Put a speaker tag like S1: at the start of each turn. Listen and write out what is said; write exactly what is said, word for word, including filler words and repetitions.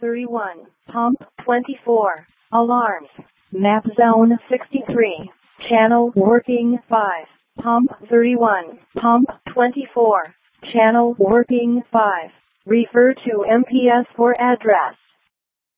S1: thirty-one, pump twenty-four, alarms, map zone sixty-three, channel working five, pump thirty-one, pump twenty-four, channel working five. Refer to M P S for address.